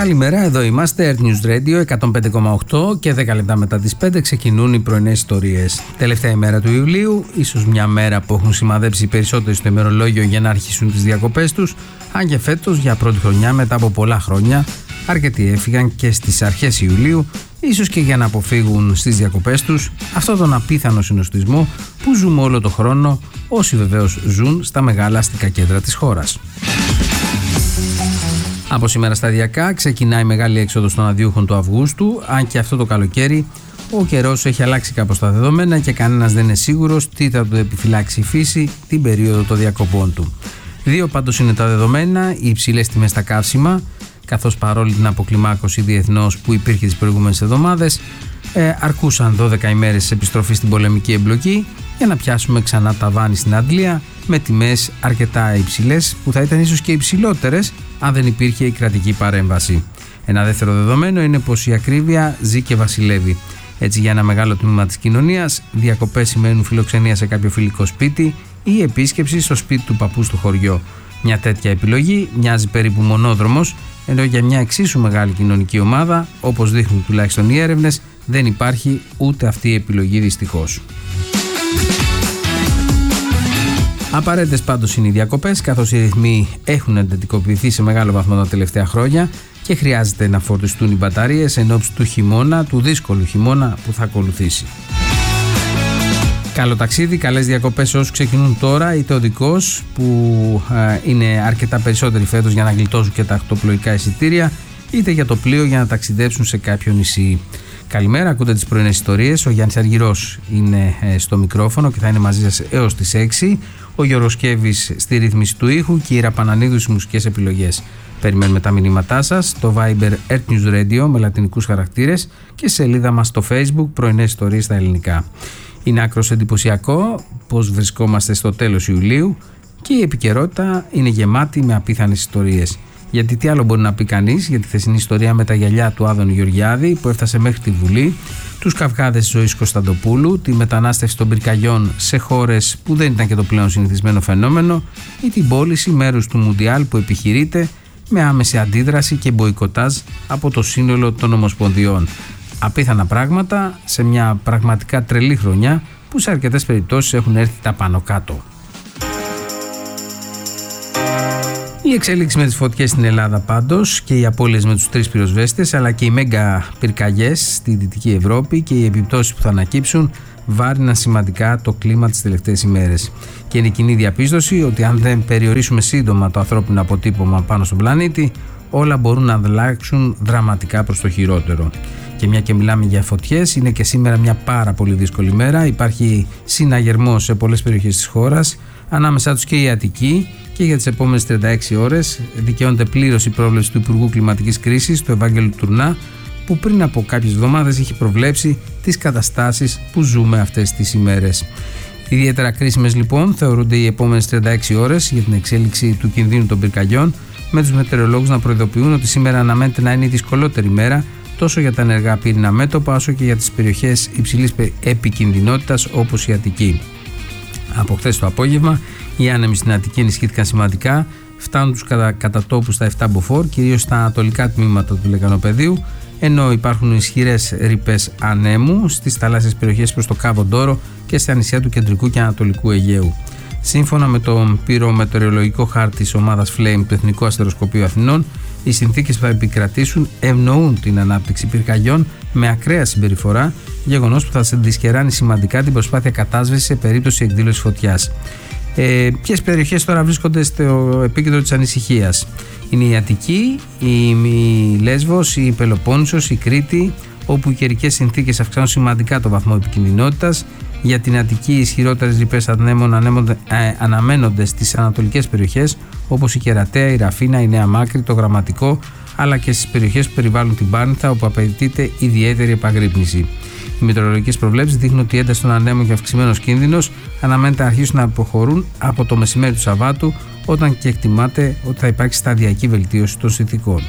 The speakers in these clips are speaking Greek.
Καλημέρα, εδώ είμαστε, Earth News Radio 105,8 και 10 λεπτά μετά τις 5 ξεκινούν οι πρωινές ιστορίες. Τελευταία ημέρα του Ιουλίου, ίσως μια μέρα που έχουν σημαδέψει οι περισσότεροι στο ημερολόγιο για να αρχίσουν τις διακοπές τους, αν και φέτος για πρώτη χρονιά μετά από πολλά χρόνια, αρκετοί έφυγαν και στις αρχές Ιουλίου, ίσως και για να αποφύγουν στις διακοπές τους αυτόν τον απίθανο συνοστισμό που ζούμε όλο το χρόνο, όσοι βεβαίως ζουν στα μεγάλα αστικά κέντρα της χώρας. Από σήμερα σταδιακά ξεκινάει η μεγάλη έξοδος των αδειούχων του Αυγούστου, αν και αυτό το καλοκαίρι ο καιρός έχει αλλάξει κάπως τα δεδομένα και κανένας δεν είναι σίγουρος τι θα του επιφυλάξει η φύση την περίοδο των διακοπών του. Δύο πάντως είναι τα δεδομένα: οι υψηλές τιμές στα καύσιμα, καθώς παρόλη την αποκλιμάκωση διεθνώς που υπήρχε τις προηγούμενες εβδομάδες, αρκούσαν 12 ημέρες επιστροφή στην πολεμική εμπλοκή για να πιάσουμε ξανά ταβάνι στην Αγγλία με τιμές αρκετά υψηλές, που θα ήταν ίσως και υψηλότερες αν δεν υπήρχε η κρατική παρέμβαση. Ένα δεύτερο δεδομένο είναι πως η ακρίβεια ζει και βασιλεύει. Έτσι, για ένα μεγάλο τμήμα της κοινωνίας, διακοπές σημαίνουν φιλοξενία σε κάποιο φιλικό σπίτι ή επίσκεψη στο σπίτι του παππού στο χωριό. Μια τέτοια επιλογή μοιάζει περίπου μονόδρομος, ενώ για μια εξίσου μεγάλη κοινωνική ομάδα, όπως δείχνουν τουλάχιστον οι έρευνες, δεν υπάρχει ούτε αυτή η επιλογή δυστυχώς. Απαραίτητες πάντως είναι οι διακοπές, καθώς οι ρυθμοί έχουν εντατικοποιηθεί σε μεγάλο βαθμό τα τελευταία χρόνια και χρειάζεται να φορτιστούν οι μπαταρίες εν ώψη του χειμώνα, του δύσκολου χειμώνα που θα ακολουθήσει. Καλό ταξίδι, καλές διακοπές όσους ξεκινούν τώρα, είτε οδικός που είναι αρκετά περισσότεροι φέτος για να γλιτώσουν και τα ακτοπλοϊκά εισιτήρια, είτε για το πλοίο για να ταξιδέψουν σε κάποιο νησί. Καλημέρα, ακούτε τις πρωινές ιστορίες. Ο Γιάννης Αργυρός είναι στο μικρόφωνο και θα είναι μαζί σας έως τις 6. Ο Γιώργος Κέβης στη ρύθμιση του ήχου και η Ήρα Πανανίδου στις μουσικές επιλογές. Περιμένουμε τα μηνύματά σας στο Viber Earth News Radio με λατινικούς χαρακτήρες και σελίδα μας στο Facebook πρωινές ιστορίες στα ελληνικά. Είναι άκρως εντυπωσιακό πως βρισκόμαστε στο τέλος Ιουλίου και η επικαιρότητα είναι γεμάτη με απίθανες ιστορίες. Γιατί τι άλλο μπορεί να πει κανείς για τη χθεσινή ιστορία με τα γυαλιά του Άδωνη Γεωργιάδη που έφτασε μέχρι τη Βουλή, τους καυγάδες Ζωής Κωνσταντοπούλου, τη μετανάστευση των πυρκαγιών σε χώρες που δεν ήταν και το πλέον συνηθισμένο φαινόμενο, ή την πώληση μέρους του Μουντιάλ που επιχειρείται με άμεση αντίδραση και μποϊκοτάζ από το σύνολο των ομοσπονδιών. Απίθανα πράγματα σε μια πραγματικά τρελή χρονιά που σε αρκετές περιπτώσεις έχουν έρθει τα πάνω κάτω. Η εξέλιξη με τις φωτιές στην Ελλάδα πάντως και οι απώλειες με τους 3 πυροσβέστες, αλλά και οι μέγα πυρκαγιές στη Δυτική Ευρώπη και οι επιπτώσεις που θα ανακύψουν βάρυναν σημαντικά το κλίμα τις τελευταίες ημέρες. Και είναι κοινή διαπίστωση ότι αν δεν περιορίσουμε σύντομα το ανθρώπινο αποτύπωμα πάνω στον πλανήτη, όλα μπορούν να αλλάξουν δραματικά προς το χειρότερο. Και μια και μιλάμε για φωτιές, είναι και σήμερα μια πάρα πολύ δύσκολη μέρα. Υπάρχει συναγερμός σε πολλές περιοχές της χώρας, ανάμεσά τους και η Αττική, και για τις επόμενες 36 ώρες δικαιώνεται πλήρως η πρόβλεψη του Υπουργού Κλιματικής Κρίσης, του Ευάγγελου Τουρνά, που πριν από κάποιες εβδομάδες είχε προβλέψει τις καταστάσεις που ζούμε αυτές τις ημέρες. Ιδιαίτερα κρίσιμες λοιπόν θεωρούνται οι επόμενες 36 ώρες για την εξέλιξη του κινδύνου των πυρκαγιών, με τους μετεωρολόγους να προειδοποιούν ότι σήμερα αναμένεται να είναι η δυσκολότερη μέρα τόσο για τα ενεργά πύρινα μέτωπα όσο και για τις περιοχές υψηλής επικινδυνότητας όπως η Αττική. Από χθες το απόγευμα οι άνεμοι στην Αττική ενισχύθηκαν σημαντικά, φτάνουν τους κατά τόπου στα 7 μποφόρ, κυρίως στα ανατολικά τμήματα του Λεκανοπεδίου, ενώ υπάρχουν ισχυρές ρήπες ανέμου στις θαλάσσιες περιοχές προς το Κάβο Ντόρο και στα νησιά του κεντρικού και ανατολικού Αιγαίου. Σύμφωνα με τον πυρομετεωρολογικό χάρτη της ομάδας Flame του Εθνικού Αστεροσκοπείου Αθηνών, οι συνθήκες που θα επικρατήσουν ευνοούν την ανάπτυξη πυρκαγιών με ακραία συμπεριφορά, γεγονός που θα δυσκεράνει σημαντικά την προσπάθεια κατάσβεσης σε περίπτωση εκδήλωσης φωτιάς. Ποιες περιοχές τώρα βρίσκονται στο επίκεντρο της ανησυχίας? Είναι η Αττική, η Λέσβος, η Πελοπόννησος, η Κρήτη, όπου οι καιρικές συνθήκες αυξάνουν σημαντικά το βαθμό επικινδυνότητας. Για την Αττική, οι ισχυρότερες ρηπές ανέμων αναμένονται στις ανατολικές περιοχές όπως η Κερατέα, η Ραφίνα, η Νέα Μάκρη, το Γραμματικό, αλλά και στις περιοχές που περιβάλλουν την Πάρνηθα, όπου απαιτείται ιδιαίτερη επαγρύπνηση. Οι μετεωρολογικές προβλέψεις δείχνουν ότι η ένταση των ανέμων και αυξημένος κίνδυνος αναμένεται να αρχίσουν να αποχωρούν από το μεσημέρι του Σαββάτου, όταν και εκτιμάται ότι θα υπάρξει σταδιακή βελτίωση των συνθηκών.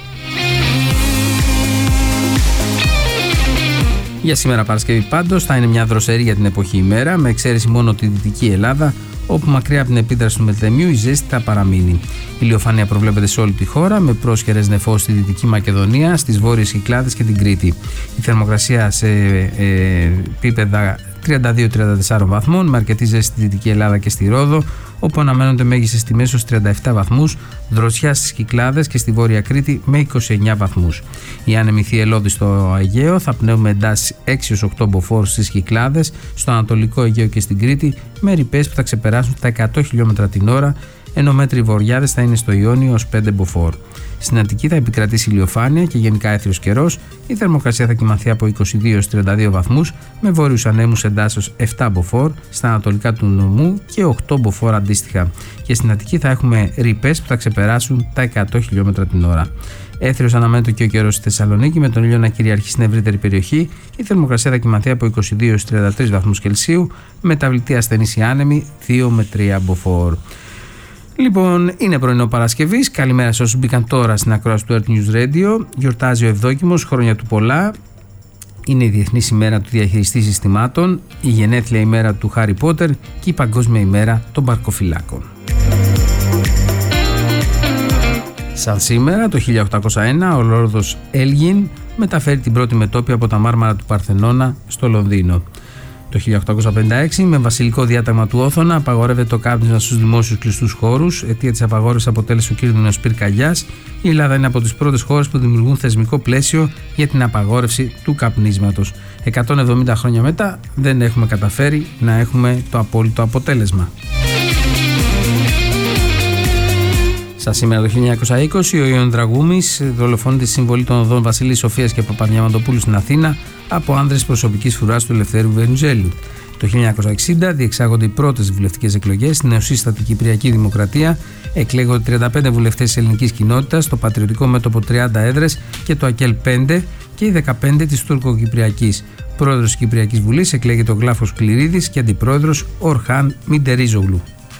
Για σήμερα Παρασκευή πάντως θα είναι μια δροσερή για την εποχή ημέρα, με εξαίρεση μόνο τη Δυτική Ελλάδα, όπου μακριά από την επίδραση του μετεμιού η ζέστη θα παραμείνει. Η ηλιοφάνεια προβλέπεται σε όλη τη χώρα, με πρόσχερες νεφώσεις στη Δυτική Μακεδονία, στις Βόρειες Κυκλάδες και την Κρήτη. Η θερμοκρασία σε επίπεδα 32-34 βαθμών, με αρκετή ζέστη στη Δυτική Ελλάδα και στη Ρόδο, όπου αναμένονται μέγιστες τιμές ως 37 βαθμούς, δροσιά στις Κυκλάδες και στη Βόρεια Κρήτη με 29 βαθμούς. Η άνεμη θυελλώδη στο Αιγαίο θα πνέουν με εντάσεις 6-8 μποφόρ στις Κυκλάδες, στο Ανατολικό Αιγαίο και στην Κρήτη, με ρηπές που θα ξεπεράσουν τα 100 χιλιόμετρα την ώρα, ενώ μέτροι βοριάδες θα είναι στο Ιόνιο ως 5 μποφόρ. Στην Αττική θα επικρατήσει ηλιοφάνεια και γενικά έθριος καιρός. Η θερμοκρασία θα κυμανθεί από 22-32 βαθμούς, με βόρειους ανέμους εντάσσεως 7 μποφόρ στα ανατολικά του νομού και 8 μποφόρ αντίστοιχα. Και στην Αττική θα έχουμε ρηπές που θα ξεπεράσουν τα 100 χιλιόμετρα την ώρα. Έθριος αναμένεται και ο καιρός στη Θεσσαλονίκη, με τον ήλιο να κυριαρχεί στην ευρύτερη περιοχή. Η θερμοκρασία θα κυμανθεί από 22-33 βαθμούς Κελσίου, με μεταβλητή ασθενής ή άνεμη 2 με 3 μποφόρ. Λοιπόν, είναι πρωινό Παρασκευής. Καλημέρα σε όσους μπήκαν τώρα στην ακρόαση του Earth News Radio. Γιορτάζει ο Ευδόκιμος, χρόνια του πολλά. Είναι η Διεθνής ημέρα του διαχειριστή συστημάτων, η γενέθλια ημέρα του Χάρι Πότερ και η Παγκόσμια ημέρα των Μπαρκοφυλάκων. Σαν σήμερα, το 1801, ο Λόρδος Έλγιν μεταφέρει την πρώτη μετώπη από τα μάρμαρα του Παρθενώνα στο Λονδίνο. Το 1856, με βασιλικό διάταγμα του Όθωνα, απαγορεύεται το κάπνισμα στους δημόσιους κλειστούς χώρους. Αιτία της απαγόρευσης αποτέλεσε ο κίνδυνος πυρκαγιάς. Η Ελλάδα είναι από τις πρώτες χώρες που δημιουργούν θεσμικό πλαίσιο για την απαγόρευση του καπνίσματος. 170 χρόνια μετά δεν έχουμε καταφέρει να έχουμε το απόλυτο αποτέλεσμα. Σαν σήμερα το 1920, ο Ιων Δραγούμης δολοφονείται στη συμβολή των οδών Βασιλής Σοφίας και Παπαδιαμαντοπούλου στην Αθήνα από άνδρες προσωπικής φρουράς του Ελευθέρου Βενιζέλου. Το 1960 διεξάγονται οι πρώτες βουλευτικές εκλογές στην νεοσύστατη Κυπριακή Δημοκρατία. Εκλέγονται 35 βουλευτές της ελληνικής κοινότητας, το Πατριωτικό Μέτωπο 30 έδρες και το ΑΚΕΛ 5 και οι 15 της Τουρκοκυπριακής. Πρόεδρος της Κυπριακής Βουλής εκλέγεται ο Γλάφος Κληρίδης και αντιπρόεδρος Ορχάν Μιντερίζογλου.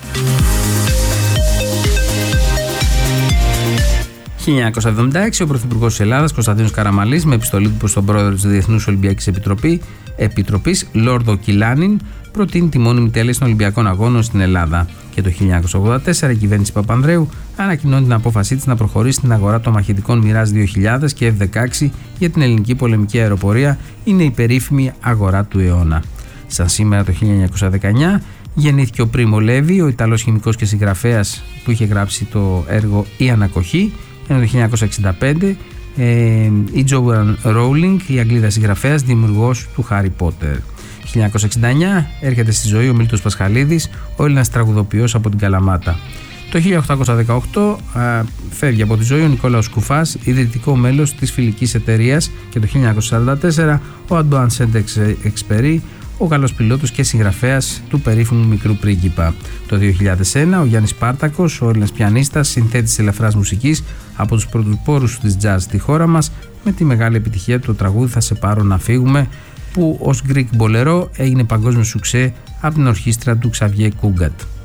1976, ο Πρωθυπουργός της Ελλάδας, Κωνσταντίνος Καραμανλής, με επιστολή του προς τον πρόεδρο της Διεθνούς Ολυμπιακής Επιτροπής, Λόρδο Κιλάνιν, προτείνει τη μόνιμη τέλεση των Ολυμπιακών Αγώνων στην Ελλάδα. Και το 1984, η κυβέρνηση Παπανδρέου ανακοινώνει την απόφασή της να προχωρήσει στην αγορά των μαχητικών Μιράζ 2000 και F-16 για την ελληνική πολεμική αεροπορία. Είναι η περίφημη αγορά του αιώνα. Σαν σήμερα, το 1919, γεννήθηκε ο Πρίμο Λέβι, ο Ιταλός χημικός και συγγραφέας που είχε γράψει το έργο «Η Ανακοχή». Ενώ το 1965 η Τζόαν Ρόουλινγκ, η Αγγλίδα συγγραφέας, δημιουργός του Χάρι Πότερ. 1969 έρχεται στη ζωή ο Μίλτος Πασχαλίδης, ο Έλληνας τραγουδοποιός από την Καλαμάτα. Το 1818 φεύγει από τη ζωή ο Νικόλαος Κουφάς, ιδρυτικό μέλος της Φιλικής Εταιρείας, και το 1944 ο Αντουάν Σεντ-Εξπερί, ο Γάλλος πιλότος και συγγραφέας του περίφημου Μικρού Πρίγκιπα. Το 2001 ο Γιάννης Σπάρτακος, ο Έλληνας πιανίστας, συνθέτης ελαφράς μουσικής, από τους πρωτοπόρους της jazz στη χώρα μας, με τη μεγάλη επιτυχία του το τραγούδι «Θα σε πάρω να φύγουμε», που ως Greek Bolero έγινε παγκόσμιο σουξέ από την ορχήστρα του Ξαβιέ Κούγκατ.